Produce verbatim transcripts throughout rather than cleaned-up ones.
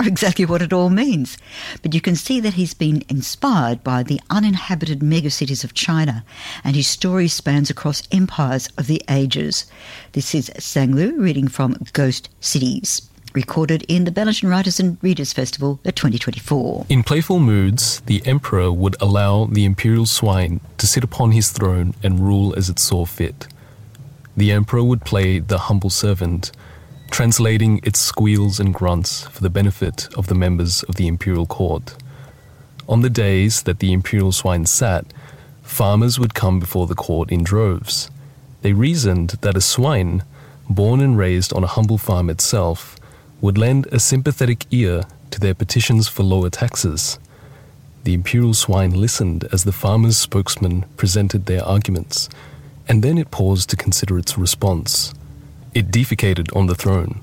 exactly what it all means. But you can see that he's been inspired by the uninhabited megacities of China, and his story spans across empires of the ages. This is Sang Lu reading from Ghost Cities, recorded in the Bellarton Writers and Readers Festival at twenty twenty-four. In playful moods, the emperor would allow the imperial swine to sit upon his throne and rule as it saw fit. The emperor would play the humble servant, translating its squeals and grunts for the benefit of the members of the imperial court. On the days that the imperial swine sat, farmers would come before the court in droves. They reasoned that a swine, born and raised on a humble farm itself, would lend a sympathetic ear to their petitions for lower taxes. The imperial swine listened as the farmers' spokesman presented their arguments, and then it paused to consider its response. It defecated on the throne.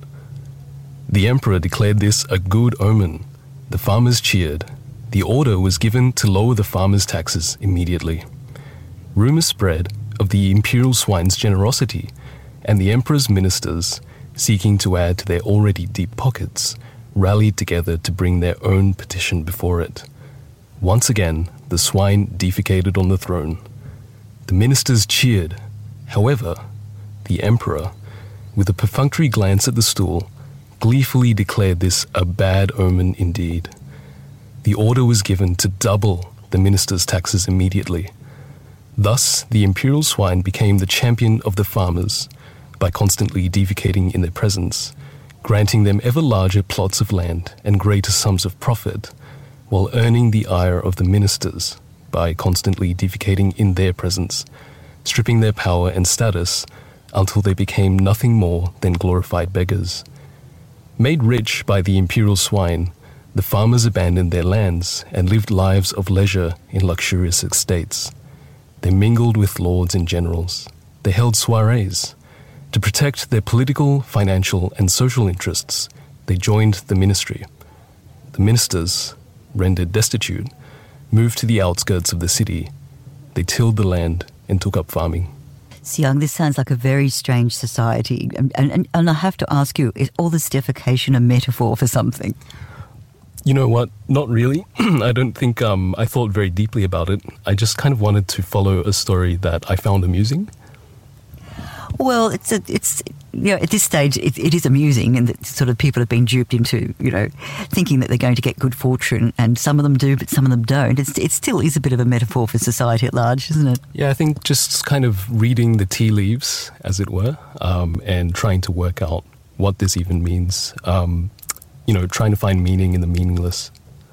The emperor declared this a good omen. The farmers cheered. The order was given to lower the farmers' taxes immediately. Rumours spread of the imperial swine's generosity, and the emperor's ministers, seeking to add to their already deep pockets, rallied together to bring their own petition before it. Once again, the swine defecated on the throne. The ministers cheered. However, the emperor, with a perfunctory glance at the stool, gleefully declared this a bad omen indeed. The order was given to double the ministers' taxes immediately. Thus, the imperial swine became the champion of the farmers by constantly defecating in their presence, granting them ever larger plots of land and greater sums of profit, while earning the ire of the ministers by constantly defecating in their presence, stripping their power and status until they became nothing more than glorified beggars. Made rich by the imperial swine, the farmers abandoned their lands and lived lives of leisure in luxurious estates. They mingled with lords and generals. They held soirees. To protect their political, financial, and social interests, they joined the ministry. The ministers, rendered destitute, moved to the outskirts of the city. They tilled the land and took up farming. Siang, this sounds like a very strange society. And, and, and I have to ask you, is all this defecation a metaphor for something? You know what? Not really. I don't think um, I thought very deeply about it. I just kind of wanted to follow a story that I found amusing. Well, it's a, it's you know, at this stage it, it is amusing, and that sort of people have been duped into, you know, thinking that they're going to get good fortune, and some of them do, but some of them don't. It's, it still is a bit of a metaphor for society at large, isn't it? Yeah, I think just kind of reading the tea leaves, as it were, um, and trying to work out what this even means. Um, you know, trying to find meaning in the meaningless.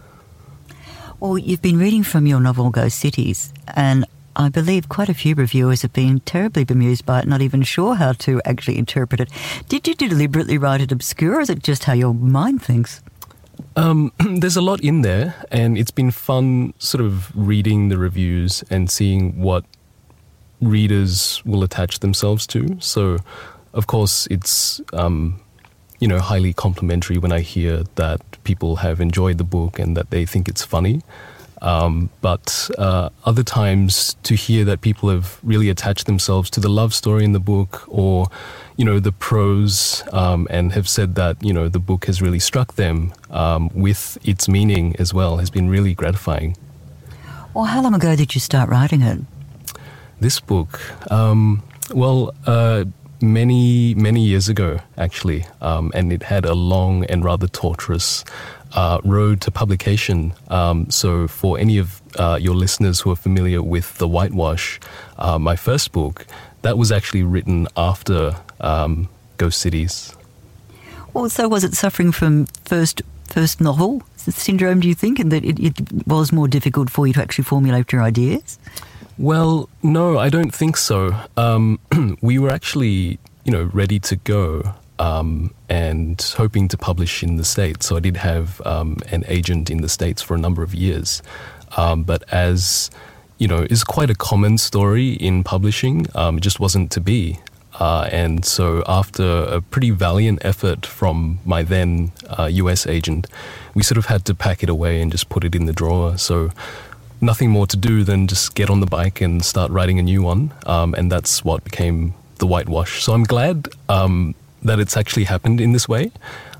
Well, you've been reading from your novel Ghost Cities, and I believe quite a few reviewers have been terribly bemused by it, not even sure how to actually interpret it. Did you deliberately write it obscure, or is it just how your mind thinks? Um, there's a lot in there, and it's been fun sort of reading the reviews and seeing what readers will attach themselves to. So, of course, it's, um, you know, highly complimentary when I hear that people have enjoyed the book and that they think it's funny. Um, but uh, other times to hear that people have really attached themselves to the love story in the book, or, you know, the prose, um, and have said that, you know, the book has really struck them um, with its meaning as well, has been really gratifying. Well, how long ago did you start writing it? This book, um, well, uh, many, many years ago, actually, um, and it had a long and rather torturous Uh, road to publication. Um, so for any of uh, your listeners who are familiar with The Whitewash, uh, my first book, that was actually written after um, Ghost Cities. Well, so was it suffering from first first novel syndrome, do you think, and that it, it was more difficult for you to actually formulate your ideas? Well, no, I don't think so. Um, we were actually, you know, ready to go. Um, and hoping to publish in the States. So I did have um, an agent in the States for a number of years. Um, but as, you know, is quite a common story in publishing, um, it just wasn't to be. Uh, and so after a pretty valiant effort from my then uh, U S agent, we sort of had to pack it away and just put it in the drawer. So nothing more to do than just get on the bike and start writing a new one. Um, and that's what became The Whitewash. So I'm glad Um, that it's actually happened in this way.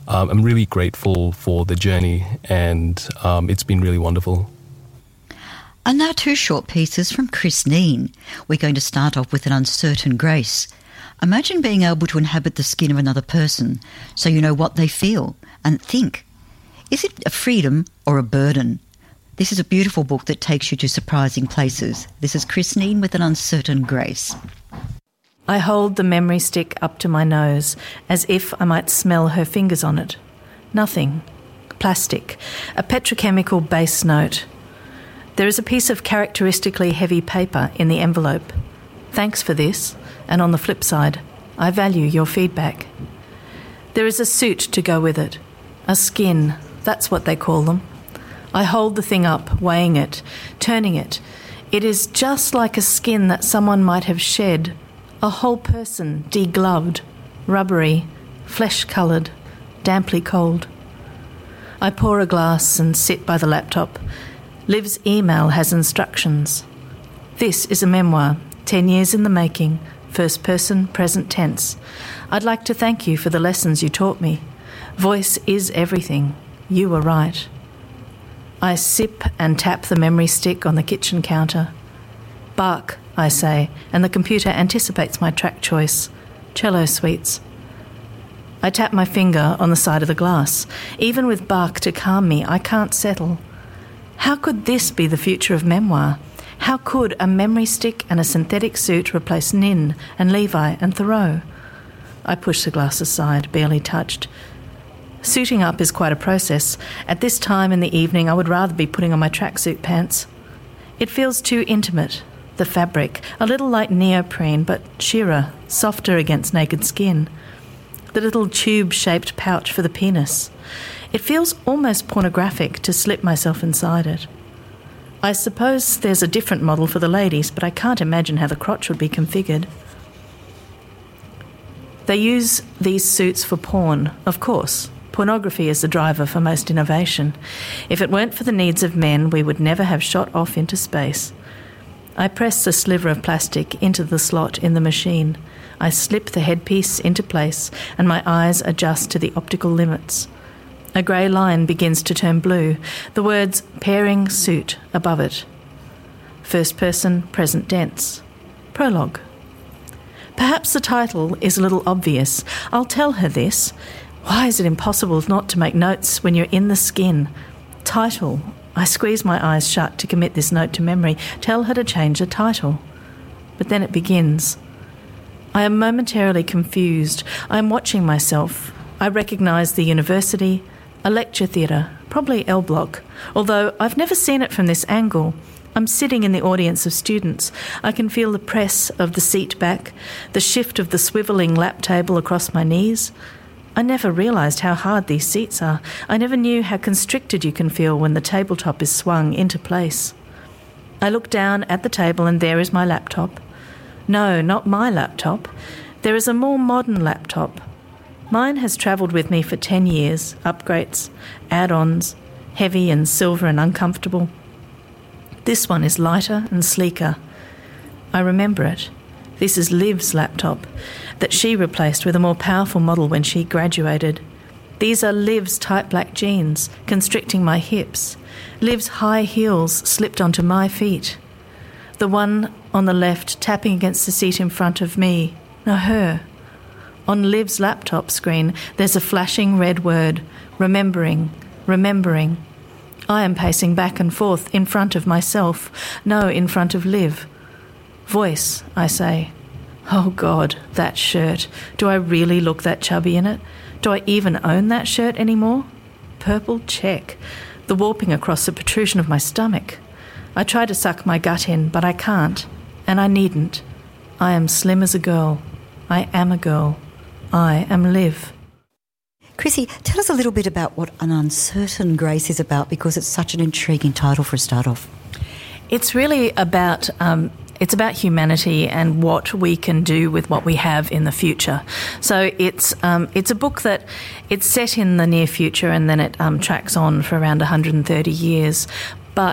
um, I'm really grateful for the journey, and um, it's been really wonderful. And now two short pieces from Chris Neen. We're going to start off with An Uncertain Grace. Imagine being able to inhabit the skin of another person so you know what they feel and think. Is it a freedom or a burden? This is a beautiful book that takes you to surprising places. This is Chris Neen with An Uncertain Grace. I hold the memory stick up to my nose as if I might smell her fingers on it. Nothing. Plastic. A petrochemical base note. There is a piece of characteristically heavy paper in the envelope. Thanks for this, and on the flip side, I value your feedback. There is a suit to go with it. A skin, that's what they call them. I hold the thing up, weighing it, turning it. It is just like a skin that someone might have shed. A whole person, degloved, rubbery, flesh-coloured, damply cold. I pour a glass and sit by the laptop. Liv's email has instructions. This is a memoir, ten years in the making, first person, present tense. I'd like to thank you for the lessons you taught me. Voice is everything. You were right. I sip and tap the memory stick on the kitchen counter. Bach, I say, and the computer anticipates my track choice. Cello suites. I tap my finger on the side of the glass. Even with Bach to calm me, I can't settle. How could this be the future of memoir? How could a memory stick and a synthetic suit replace Nin and Levi and Thoreau? I push the glass aside, barely touched. Suiting up is quite a process. At this time in the evening, I would rather be putting on my tracksuit pants. It feels too intimate. The fabric, a little like neoprene, but sheerer, softer against naked skin. The little tube-shaped pouch for the penis. It feels almost pornographic to slip myself inside it. I suppose there's a different model for the ladies, but I can't imagine how the crotch would be configured. They use these suits for porn, of course. Pornography is the driver for most innovation. If it weren't for the needs of men, we would never have shot off into space. I press the sliver of plastic into the slot in the machine. I slip the headpiece into place, and my eyes adjust to the optical limits. A grey line begins to turn blue, the words pairing suit above it. First person, present tense. Prologue. Perhaps the title is a little obvious. I'll tell her this. Why is it impossible not to make notes when you're in the skin? Title. I squeeze my eyes shut to commit this note to memory. Tell her to change the title. But then it begins. I am momentarily confused. I am watching myself. I recognise the university, a lecture theatre, probably L Block, although I've never seen it from this angle. I'm sitting in the audience of students. I can feel the press of the seat back, the shift of the swivelling lap table across my knees. I never realised how hard these seats are. I never knew how constricted you can feel when the tabletop is swung into place. I look down at the table and there is my laptop. No, not my laptop. There is a more modern laptop. Mine has travelled with me for ten years, upgrades, add-ons, heavy and silver and uncomfortable. This one is lighter and sleeker. I remember it. This is Liv's laptop, that she replaced with a more powerful model when she graduated. These are Liv's tight black jeans, constricting my hips. Liv's high heels slipped onto my feet. The one on the left tapping against the seat in front of me. No, her. On Liv's laptop screen, there's a flashing red word, remembering, remembering. I am pacing back and forth in front of myself, no, in front of Liv. Voice, I say. Oh God, that shirt. Do I really look that chubby in it? Do I even own that shirt anymore? Purple check. The warping across the protrusion of my stomach. I try to suck my gut in, but I can't. And I needn't. I am slim as a girl. I am a girl. I am Liv. Chrissy, tell us a little bit about what An Uncertain Grace is about, because it's such an intriguing title for a start off. It's really about... Um, It's about humanity and what we can do with what we have in the future. So it's um, it's a book that it's set in the near future, and then it um, tracks on for around one hundred thirty years. But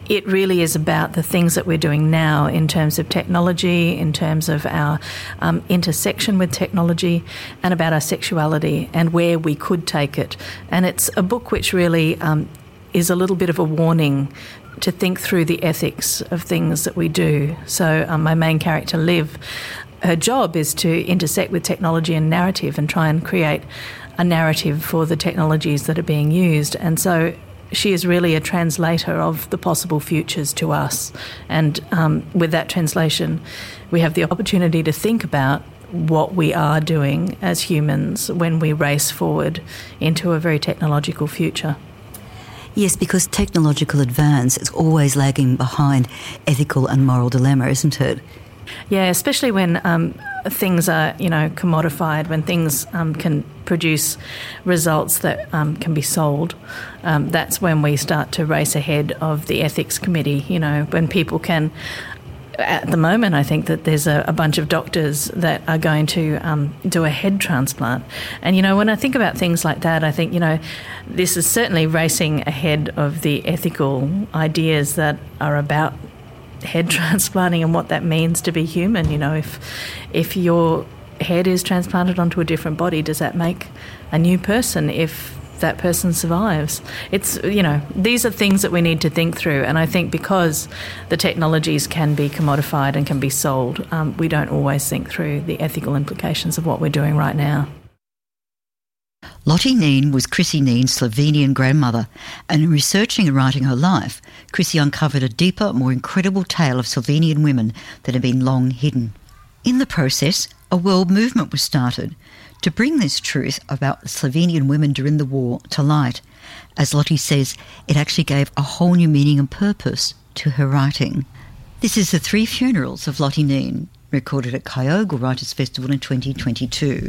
it really is about the things that we're doing now in terms of technology, in terms of our um, intersection with technology, and about our sexuality and where we could take it. And it's a book which really um, is a little bit of a warning to think through the ethics of things that we do. So um, my main character, Liv, her job is to intersect with technology and narrative and try and create a narrative for the technologies that are being used. And so she is really a translator of the possible futures to us. And um, with that translation, we have the opportunity to think about what we are doing as humans when we race forward into a very technological future. Yes, because technological advance is always lagging behind ethical and moral dilemma, isn't it? Yeah, especially when um, things are, you know, commodified, when things um, can produce results that um, can be sold. Um, that's when we start to race ahead of the ethics committee, you know, when people can... At the moment, I think that there's a, a bunch of doctors that are going to um, do a head transplant. And, you know, when I think about things like that, I think, you know, this is certainly racing ahead of the ethical ideas that are about head transplanting and what that means to be human. You know, if if your head is transplanted onto a different body, does that make a new person if that person survives? It's, you know, these are things that we need to think through. And I think because the technologies can be commodified and can be sold, um, we don't always think through the ethical implications of what we're doing right now. Lottie Neen was Chrissy Neen's Slovenian grandmother, and in researching and writing her life, Chrissy uncovered a deeper, more incredible tale of Slovenian women that had been long hidden. In the process, a world movement was started to bring this truth about Slovenian women during the war to light. As Lottie says, it actually gave a whole new meaning and purpose to her writing. This is the three funerals of Lottie Neen, recorded at Kyogle Writers' Festival in twenty twenty-two.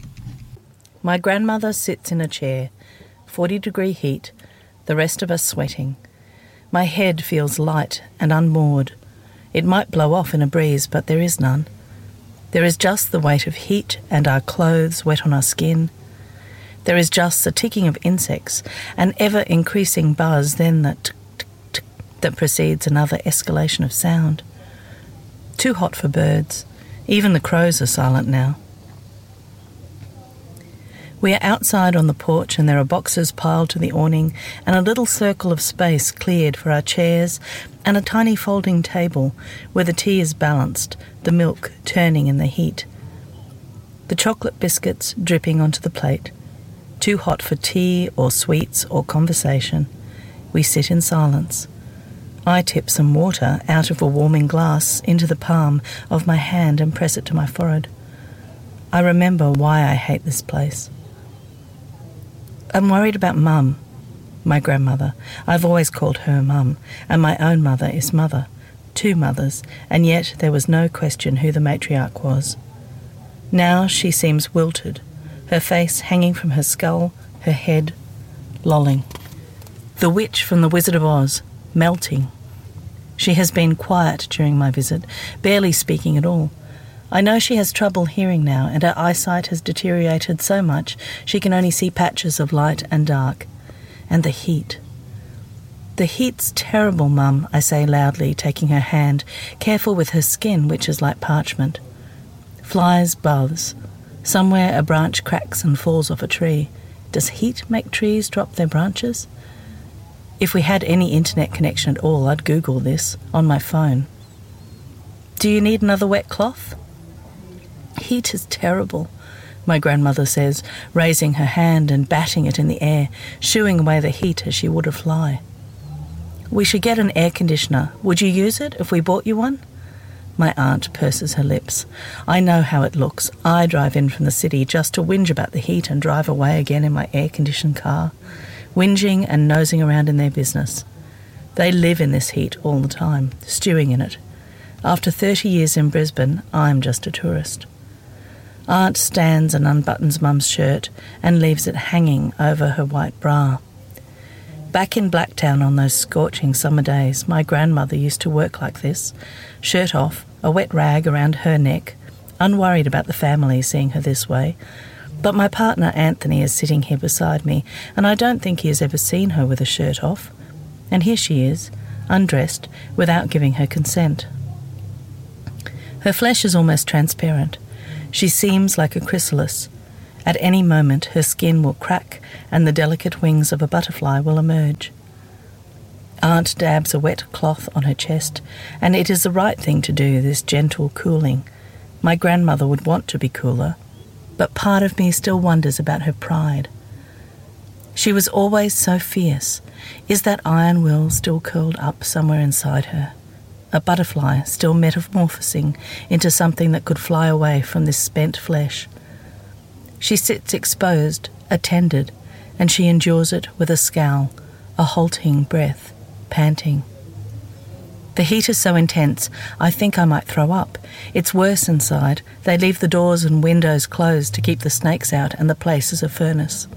My grandmother sits in a chair, forty degree heat, the rest of us sweating. My head feels light and unmoored. It might blow off in a breeze, but there is none. There is just the weight of heat and our clothes wet on our skin. There is just the ticking of insects, an ever-increasing buzz, then the tick-tick-tick that precedes another escalation of sound. Too hot for birds. Even the crows are silent now. We are outside on the porch and there are boxes piled to the awning and a little circle of space cleared for our chairs and a tiny folding table where the tea is balanced, the milk turning in the heat. The chocolate biscuits dripping onto the plate. Too hot for tea or sweets or conversation. We sit in silence. I tip some water out of a warming glass into the palm of my hand and press it to my forehead. I remember why I hate this place. I'm worried about Mum, my grandmother. I've always called her Mum, and my own mother is Mother. Two mothers, and yet there was no question who the matriarch was. Now she seems wilted, her face hanging from her skull, her head lolling. The witch from The Wizard of Oz, melting. She has been quiet during my visit, barely speaking at all. I know she has trouble hearing now, and her eyesight has deteriorated so much she can only see patches of light and dark. And the heat. The heat's terrible, Mum, I say loudly, taking her hand, careful with her skin, which is like parchment. Flies buzz. Somewhere a branch cracks and falls off a tree. Does heat make trees drop their branches? If we had any internet connection at all, I'd Google this on my phone. Do you need another wet cloth? Heat is terrible, my grandmother says, raising her hand and batting it in the air, shooing away the heat as she would a fly. We should get an air conditioner. Would you use it if we bought you one? My aunt purses her lips. I know how it looks. I drive in from the city just to whinge about the heat and drive away again in my air-conditioned car, whinging and nosing around in their business. They live in this heat all the time, stewing in it. After thirty years in Brisbane, I'm just a tourist. Aunt stands and unbuttons Mum's shirt and leaves it hanging over her white bra. Back in Blacktown on those scorching summer days, my grandmother used to work like this, shirt off, a wet rag around her neck, unworried about the family seeing her this way. But my partner Anthony is sitting here beside me, and I don't think he has ever seen her with a shirt off. And here she is, undressed, without giving her consent. Her flesh is almost transparent. She seems like a chrysalis. At any moment her skin will crack and the delicate wings of a butterfly will emerge. Aunt dabs a wet cloth on her chest, and it is the right thing to do, this gentle cooling. My grandmother would want to be cooler, but part of me still wonders about her pride. She was always so fierce. Is that iron will still curled up somewhere inside her? A butterfly still metamorphosing into something that could fly away from this spent flesh. She sits exposed, attended, and she endures it with a scowl, a halting breath, panting. The heat is so intense, I think I might throw up. It's worse inside. They leave the doors and windows closed to keep the snakes out, and the place is a furnace.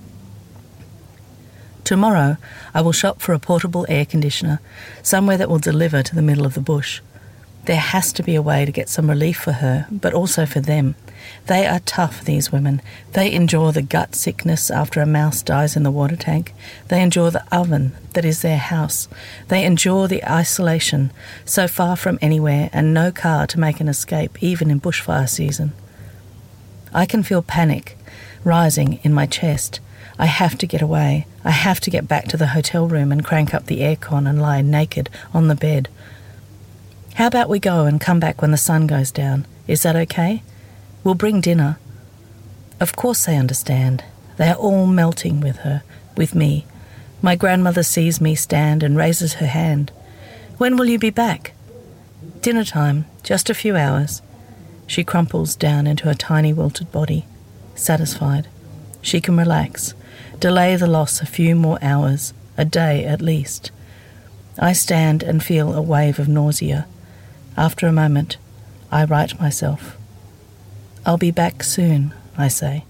Tomorrow I will shop for a portable air conditioner, somewhere that will deliver to the middle of the bush. There has to be a way to get some relief for her, but also for them. They are tough, these women. They endure the gut sickness after a mouse dies in the water tank. They endure the oven that is their house. They endure the isolation, so far from anywhere and no car to make an escape, even in bushfire season. I can feel panic rising in my chest. I have to get away. I have to get back to the hotel room and crank up the aircon and lie naked on the bed. How about we go and come back when the sun goes down? Is that okay? We'll bring dinner. Of course they understand. They are all melting with her, with me. My grandmother sees me stand and raises her hand. When will you be back? Dinner time, just a few hours. She crumples down into her tiny wilted body, satisfied. She can relax, delay the loss a few more hours, a day at least. I stand and feel a wave of nausea. After a moment, I right myself. I'll be back soon, I say.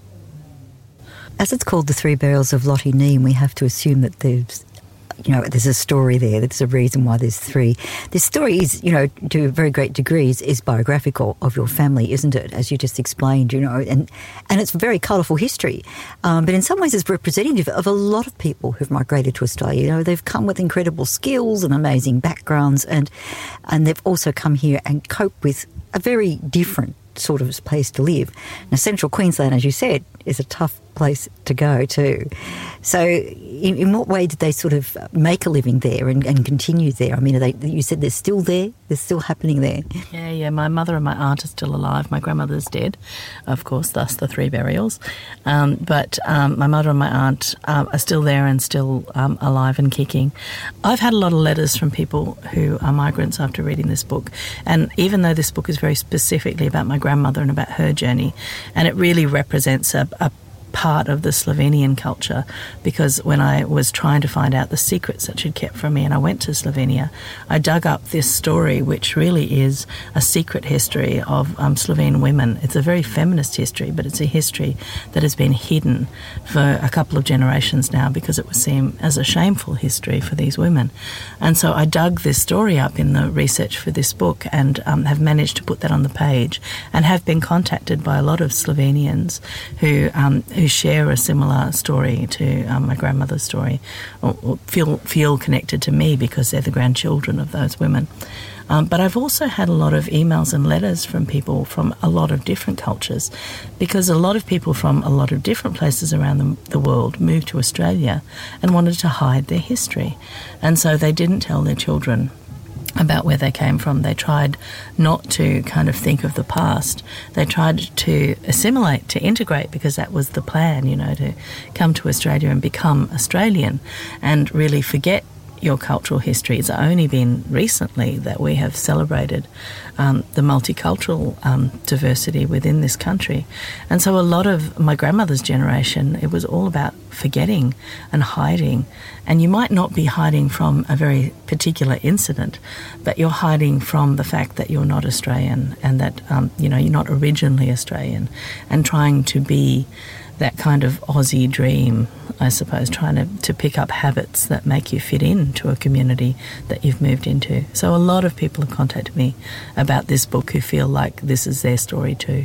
As it's called The Three Burials of Lottie Neame, we have to assume that there's, you know, there's a story there. There's a reason why there's three. This story is, you know, to very great degrees, is biographical of your family, isn't it? As you just explained, you know, and and it's a very colourful history. Um, but in some ways, it's representative of a lot of people who've migrated to Australia. You know, they've come with incredible skills and amazing backgrounds, and and they've also come here and coped with a very different sort of place to live. Now, Central Queensland, as you said, is a tough place to go to. So in, in what way did they sort of make a living there and, and continue there? I mean, are they, you said they're still there? They're still happening there? Yeah, yeah. My mother and my aunt are still alive. My grandmother's dead, of course, thus the three burials. Um, but um, my mother and my aunt um, are still there and still um, alive and kicking. I've had a lot of letters from people who are migrants after reading this book. And even though this book is very specifically about my grandmother and about her journey, and it really represents a, a part of the Slovenian culture, because when I was trying to find out the secrets that she'd kept from me and I went to Slovenia, I dug up this story, which really is a secret history of um, Slovene women. It's a very feminist history, but it's a history that has been hidden for a couple of generations now because it was seen as a shameful history for these women. And so I dug this story up in the research for this book and um, have managed to put that on the page, and have been contacted by a lot of Slovenians who um, who share a similar story to um, my grandmother's story, or, or feel feel connected to me because they're the grandchildren of those women. Um, but I've also had a lot of emails and letters from people from a lot of different cultures, because a lot of people from a lot of different places around the, the world moved to Australia and wanted to hide their history. And so they didn't tell their children about where they came from. They tried not to kind of think of the past. They tried to assimilate, to integrate, because that was the plan, you know, to come to Australia and become Australian and really forget your cultural history. It's only been recently that we have celebrated um, the multicultural um, diversity within this country. And so a lot of my grandmother's generation, it was all about forgetting and hiding. And you might not be hiding from a very particular incident, but you're hiding from the fact that you're not Australian and that, um, you know, you're not originally Australian, and trying to be that kind of Aussie dream, I suppose, trying to, to pick up habits that make you fit into a community that you've moved into. So a lot of people have contacted me about this book who feel like this is their story too.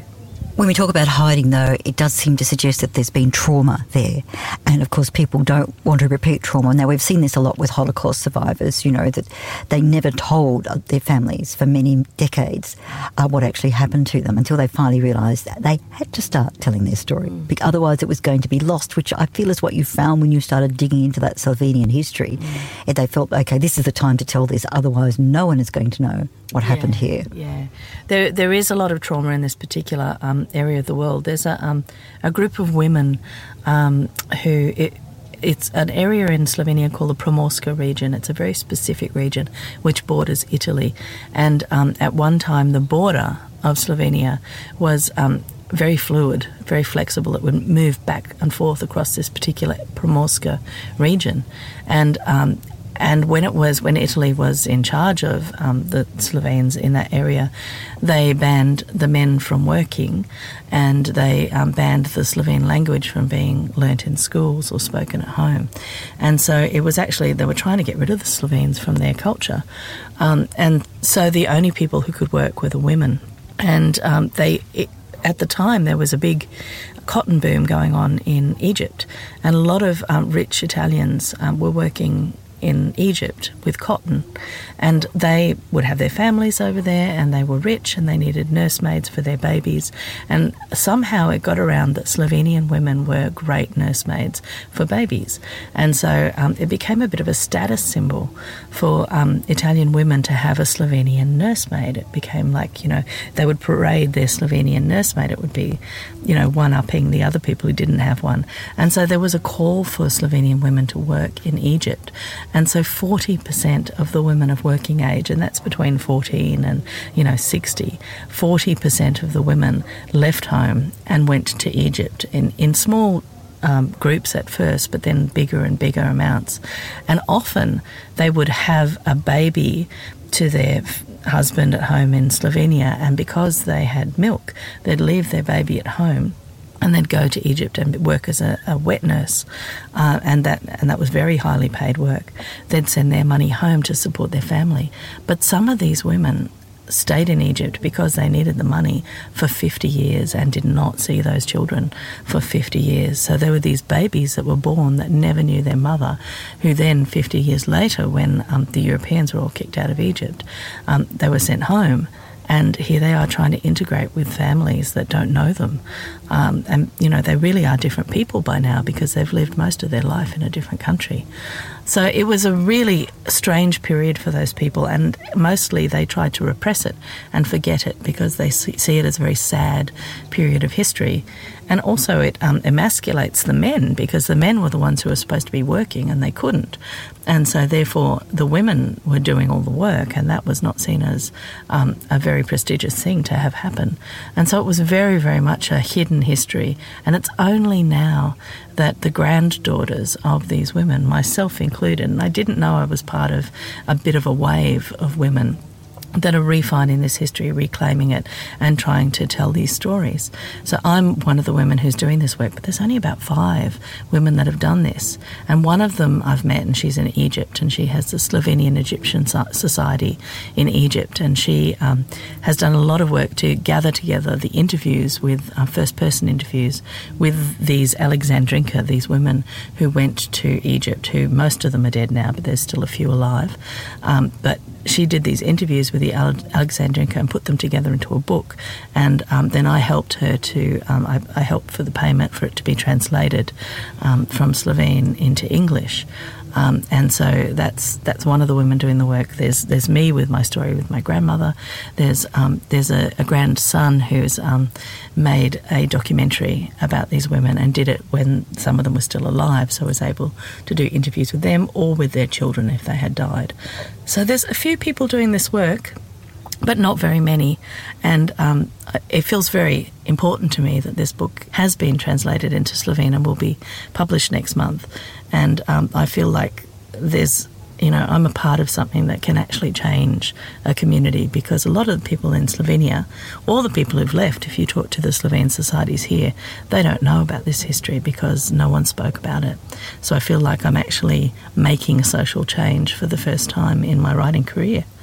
When we talk about hiding, though, it does seem to suggest that there's been trauma there. And, of course, people don't want to repeat trauma. Now, we've seen this a lot with Holocaust survivors, you know, that they never told their families for many decades uh, what actually happened to them until they finally realised that they had to start telling their story. Mm. Because otherwise it was going to be lost, which I feel is what you found when you started digging into that Slovenian history. Mm. And they felt, OK, this is the time to tell this, otherwise no one is going to know what yeah, happened here. Yeah, there there is a lot of trauma in this particular um, area of the world. There's a um, a group of women um, who it, it's an area in Slovenia called the Primorska region. It's a very specific region which borders Italy, and um, at one time the border of Slovenia was um, very fluid, very flexible. It would move back and forth across this particular Primorska region, and um, And when it was when Italy was in charge of um, the Slovenes in that area, they banned the men from working, and they um, banned the Slovene language from being learnt in schools or spoken at home. And so it was actually they were trying to get rid of the Slovenes from their culture, um, and so the only people who could work were the women. And um, they it, at the time there was a big cotton boom going on in Egypt, and a lot of um, rich Italians um, were working in Egypt with cotton, and they would have their families over there, and they were rich, and they needed nursemaids for their babies, and somehow it got around that Slovenian women were great nursemaids for babies, and so um, it became a bit of a status symbol for um, Italian women to have a Slovenian nursemaid. It became like, you know, they would parade their Slovenian nursemaid. It would be, you know, one-upping the other people who didn't have one, and so there was a call for Slovenian women to work in Egypt. And so forty percent of the women of working age, and that's between fourteen and, you know, sixty, forty percent of the women left home and went to Egypt in, in small um, groups at first, but then bigger and bigger amounts. And often they would have a baby to their husband at home in Slovenia, and because they had milk, they'd leave their baby at home and they'd go to Egypt and work as a, a wet nurse, uh, and that and that was very highly paid work. They'd send their money home to support their family. But some of these women stayed in Egypt because they needed the money for fifty years and did not see those children for fifty years. So there were these babies that were born that never knew their mother, who then fifty years later, when um, the Europeans were all kicked out of Egypt, um, they were sent home. And here they are trying to integrate with families that don't know them. Um, and, you know, they really are different people by now because they've lived most of their life in a different country. So it was a really strange period for those people, and mostly they tried to repress it and forget it because they see it as a very sad period of history. And also it um, emasculates the men because the men were the ones who were supposed to be working and they couldn't. And so therefore the women were doing all the work, and that was not seen as um, a very prestigious thing to have happen. And so it was very, very much a hidden history. And it's only now that the granddaughters of these women, myself included, and I didn't know I was part of a bit of a wave of women that are refinding this history, reclaiming it, and trying to tell these stories. So I'm one of the women who's doing this work, but there's only about five women that have done this. And one of them I've met, and she's in Egypt, and she has the Slovenian Egyptian Society in Egypt, and she um, has done a lot of work to gather together the interviews with, uh, first-person interviews with these Alexandrinka, these women who went to Egypt, who most of them are dead now, but there's still a few alive. Um, but she did these interviews with the Alexandrinka and put them together into a book, and um, then I helped her to, um, I, I helped for the payment for it to be translated um, from Slovene into English. Um, and so that's that's one of the women doing the work. There's there's me with my story with my grandmother. There's um, there's a, a grandson who's um, made a documentary about these women and did it when some of them were still alive, so I was able to do interviews with them or with their children if they had died. So there's a few people doing this work, but not very many. And um, it feels very important to me that this book has been translated into Slovene and will be published next month. And um, I feel like there's, you know, I'm a part of something that can actually change a community, because a lot of the people in Slovenia, all the people who've left, if you talk to the Slovene societies here, they don't know about this history because no one spoke about it. So I feel like I'm actually making a social change for the first time in my writing career.